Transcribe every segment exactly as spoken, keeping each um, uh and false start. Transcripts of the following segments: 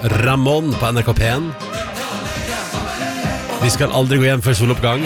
Ramón på N R K P en. Vi skal aldri gå hjem før soloppgang.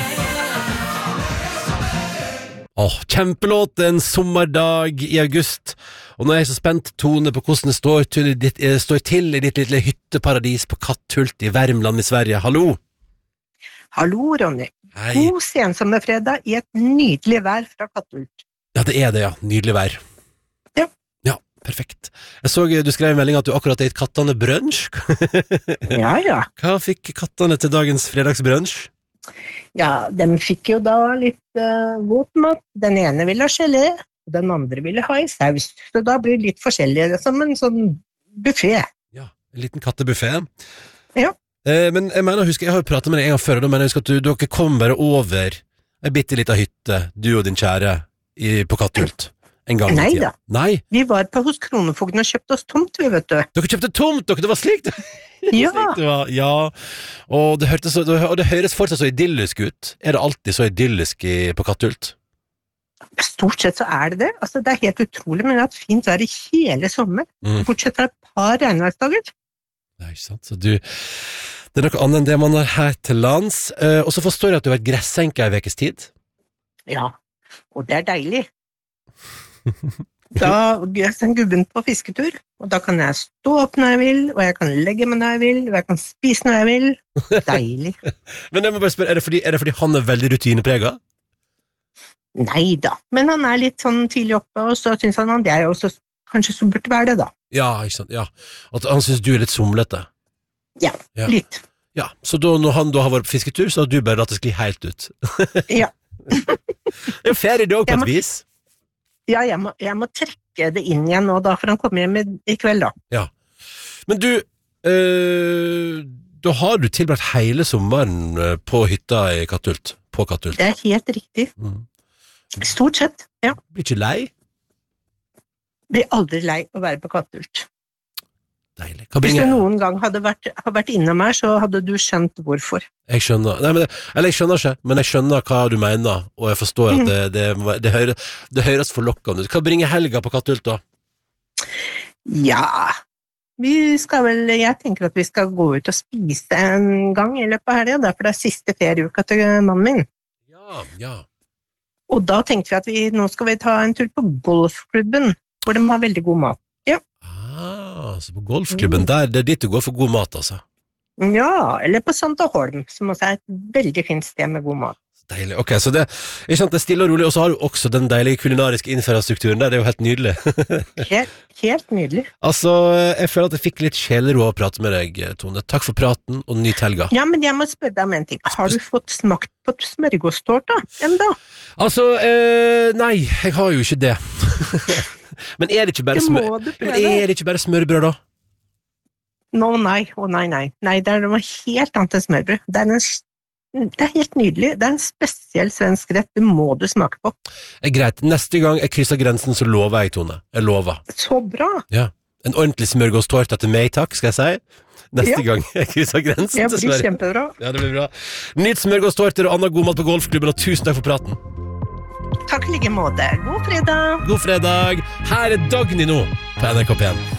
Åh, kjempelåt, en sommerdag i august. Og nå er jeg så spent, Tone, på hvordan det står til, ditt, eh, står til i ditt lille hytteparadis på Katthult i Värmland i Sverige. Hallo! Hallo, Ronny. Hei. God sensommerfredag i et nydelig vær fra Katthult. Ja, det er det, ja. Nydelig vær. Ja. Ja, perfekt. Jeg så du skrev i melding at du akkurat har gitt kattene brunch. Ja, ja. Hva fikk kattene til dagens fredagsbrunch? Ja, de fikk jo da litt uh, god mat. Den ene ville ha gelé, og den andre ville ha i saus. Så da blir det litt forskjellig, det er som en sånn buffet. Ja, en liten kattebuffet. Ja. Eh, men jeg mener, husk, jeg har jo pratet med deg en gang før, og da mener jeg husk at du, dere kom bare over en bitte liten hytte, du og din kjære, i, på Katthult. En gang Nei i tiden. da. Nei, Vi var på hos Kronofogden og kjøpte oss tomt, vi vet du. dere kjøpte tomt, dere, det var slikt. Ja. Slik det var, ja. Og det, hørtes så, og det høres fortsatt så idyllisk ut. Er det alltid så idyllisk i, på Katthult? Stort sett så er det det. Altså, det er helt utrolig, men det har hatt fint vær i hele sommer. Mm. Bortsett fra et par regnværsdager. Nei, ikke sant, så du det er noe annet enn det man har her til lands. Eh, og så forstår jeg at du har vært gressenke i vekes tid. Ja, og det er deilig. Da jeg er gubben på fisketur, og da kan jeg stå opp når jeg vil, og jeg kan legge meg når jeg vil, og jeg kan spise når jeg vil. Deilig. Men jeg må bare spørre, er det fordi, er det fordi han er veldig rutinepreget? Nei da, men han er litt sånn tidlig oppe, og så synes han det er jo også kanskje så burde være det da. Ja, ikke sant, ja. At han synes du er litt somlete. Ja, Ja. litt. Ja, så da, når han da har vært på fisketur, så har du bare latt det skli helt ut. Ja, Det er jo ferie det også på Jeg et må- vis. ja jeg, må, jeg må trekke det inn igjen nå da, for han kommer hjem i- i kveld da. Men du, øh, da har du tilbrakt hele sommeren øh, på hytta i Katthult. På Katthult. Det er helt riktig. Mm. Stort sett, ja. Blir ikke lei? Blir aldri lei å være på Katthult. Deilig. Hva Hvis du bringer... noen gang hadde vært, har vært innom her, så hadde du skjønt hvorfor. Jeg skjønner. Nei, men det, eller jeg skjønner ikke, men jeg skjønner hva du mener, og jeg forstår at det, det, det, det, hører, det høres forlokkende ut. Hva bringer helga på Katthult da? Ja, vi skal vel, jeg tenker at vi skal gå ut og spise en gang i løpet av helgen, derfor det er siste ferieuka til mannen min. Ja, ja. Og da tenkte vi at vi, nå skal vi ta en tur på golfklubben, hvor de har veldig god mat. Ah, så på golfklubben, der, det er dit du går for god mat, altså. Ja, eller på Santa Holm, som også er et veldig fint sted med god mat. Deilig. Ok, så det, ikke sant, det er stille og rolig, og så har du også den deilige kulinariske infrastrukturen der, det er jo helt nydelig. Helt, helt nydelig. Altså, jeg føler at jeg fikk litt sjelero å prate med deg, Tone. Takk for praten, og nyt helga. Ja, men jeg må spørre deg om en ting. Har du fått smakt på smørgåstårta enda? Altså, eh, nei, jeg har jo ikke det. Men er det ikke bare Det smør... må du Men prøve. er det ikke bare smørbrød da? Nå, nei, å nei, nei. Nei, det er noe helt annet enn smørbrød. Det er, en, det er helt nydelig. Det er en spesiell svensk rett. Det må du smake på. Er greit, neste gang jeg krysser grensen, så lover jeg, Tone. Jeg lover. Så bra. Ja. En ordentlig smørgåstårta til meg, takk, skal jeg si. Neste Ja. gang jeg krysser grensen Det til blir Sverige. kjempebra. Ja, det blir bra. Nyt smørgåstårter og annen god mat på golfklubben, og tusen takk for praten. Takk i like måte. God fredag. God fredag. Her er Dagny nå på N R K P en.